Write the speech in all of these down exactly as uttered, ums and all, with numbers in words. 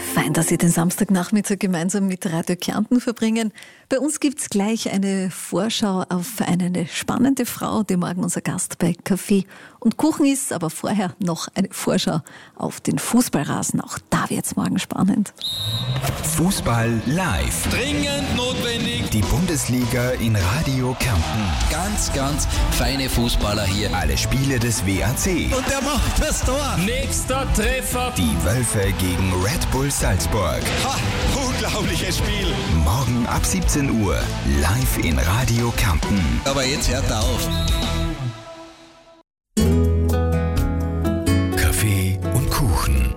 Fein, dass Sie den Samstagnachmittag gemeinsam mit Radio Kärnten verbringen. Bei uns gibt's gleich eine Vorschau auf eine spannende Frau, die morgen unser Gast bei Kaffee und Kuchen ist. Aber vorher noch eine Vorschau auf den Fußballrasen. Auch da wird's morgen spannend. Fußball live. Dringend notwendig. Die Bundesliga in Radio Kärnten. Ganz, ganz feine Fußballer hier. Alle Spiele des W A C. Und der macht das Tor. Nächster Treffer. Die Wölfe gegen Red Bull Salzburg. Ha, unglaubliches Spiel. Morgen ab siebzehn Uhr live in Radio Kärnten. Aber jetzt hört er auf. Kaffee und Kuchen.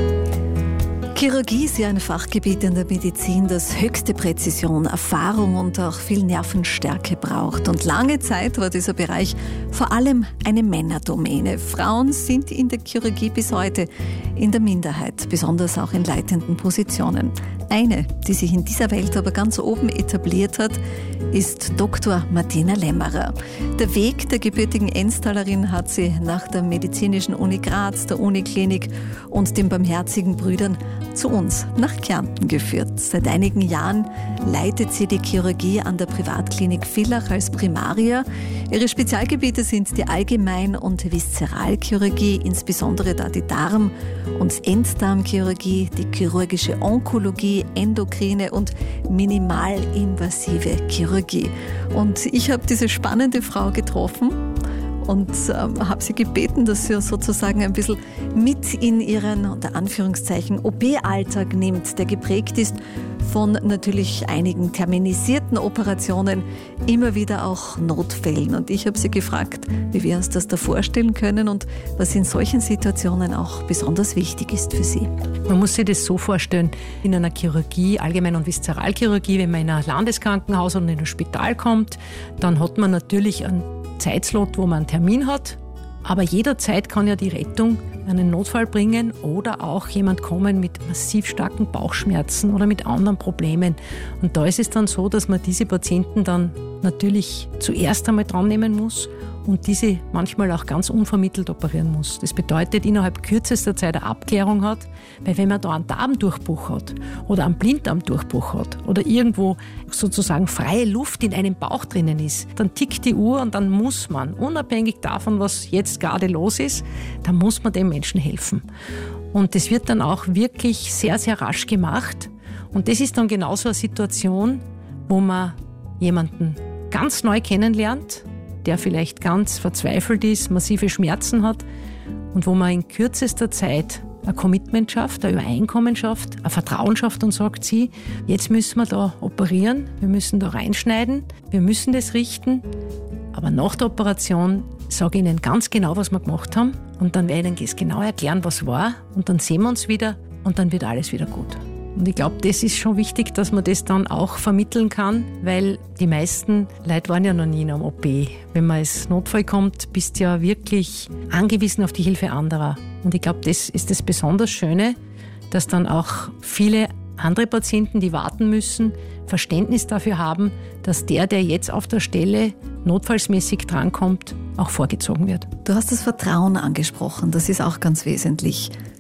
Chirurgie ist ja ein Fachgebiet in der Medizin, das höchste Präzision, Erfahrung und auch viel Nervenstärke braucht. Und lange Zeit war dieser Bereich vor allem eine Männerdomäne. Frauen sind in der Chirurgie bis heute in der Minderheit, besonders auch in leitenden Positionen. Eine, die sich in dieser Welt aber ganz oben etabliert hat, ist Doktor Martina Lämmerer. Der Weg der gebürtigen Enstallerin hat sie nach der Medizinischen Uni Graz, der Uniklinik und den Barmherzigen Brüdern zu uns nach Kärnten geführt. Seit einigen Jahren leitet sie die Chirurgie an der Privatklinik Villach als Primaria. Ihre Spezialgebiete sind die Allgemein- und Viszeralchirurgie, insbesondere da die Darm- und Enddarmchirurgie, die chirurgische Onkologie, endokrine und minimalinvasive Chirurgie. Und ich habe diese spannende Frau getroffen und ähm, habe sie gebeten, dass sie uns sozusagen ein bisschen mit in ihren, unter Anführungszeichen, O P-Alltag nimmt, der geprägt ist von natürlich einigen terminisierten Operationen, immer wieder auch Notfällen. Und ich habe sie gefragt, wie wir uns das da vorstellen können und was in solchen Situationen auch besonders wichtig ist für sie. Man muss sich das so vorstellen, in einer Chirurgie, Allgemein- und Viszeralchirurgie, wenn man in ein Landeskrankenhaus oder in ein Spital kommt, dann hat man natürlich einen Zeitslot, wo man einen Termin hat, aber jederzeit kann ja die Rettung einen Notfall bringen oder auch jemand kommen mit massiv starken Bauchschmerzen oder mit anderen Problemen. Und da ist es dann so, dass man diese Patienten dann natürlich zuerst einmal dran nehmen muss und diese manchmal auch ganz unvermittelt operieren muss. Das bedeutet, innerhalb kürzester Zeit eine Abklärung hat, weil wenn man da einen Darmdurchbruch hat oder einen Blinddarmdurchbruch hat oder irgendwo sozusagen freie Luft in einem Bauch drinnen ist, dann tickt die Uhr und dann muss man, unabhängig davon, was jetzt gerade los ist, dann muss man dem Menschen helfen. Und das wird dann auch wirklich sehr, sehr rasch gemacht. Und das ist dann genauso eine Situation, wo man jemanden ganz neu kennenlernt, der vielleicht ganz verzweifelt ist, massive Schmerzen hat und wo man in kürzester Zeit ein Commitment schafft, ein Übereinkommen schafft, ein Vertrauen schafft und sagt, sie, jetzt müssen wir da operieren, wir müssen da reinschneiden, wir müssen das richten, aber nach der Operation sage ich Ihnen ganz genau, was wir gemacht haben und dann werde ich Ihnen genau erklären, was war und dann sehen wir uns wieder und dann wird alles wieder gut. Und ich glaube, das ist schon wichtig, dass man das dann auch vermitteln kann, weil die meisten Leute waren ja noch nie in einem O P. Wenn man als Notfall kommt, bist du ja wirklich angewiesen auf die Hilfe anderer. Und ich glaube, das ist das besonders Schöne, dass dann auch viele andere Patienten, die warten müssen, Verständnis dafür haben, dass der, der jetzt auf der Stelle notfallsmäßig drankommt, auch vorgezogen wird. Du hast das Vertrauen angesprochen, das ist auch ganz wesentlich.